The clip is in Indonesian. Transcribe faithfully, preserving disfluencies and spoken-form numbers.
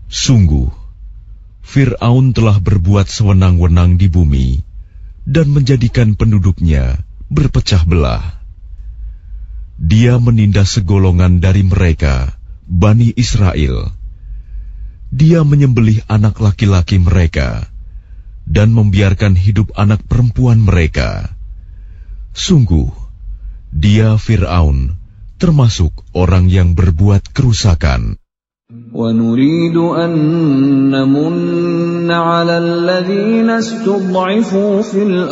Sungguh, Fir'aun telah berbuat sewenang-wenang di bumi dan menjadikan penduduknya berpecah belah. Dia menindas segolongan dari mereka, Bani Israel. Dia menyembelih anak laki-laki mereka dan membiarkan hidup anak perempuan mereka. Sungguh, dia Fir'aun termasuk orang yang berbuat kerusakan. وَنُرِيدُ أَن نَّمُنَّ عَلَى الَّذِينَ اسْتُضْعِفُوا فِي الْأَرْضِ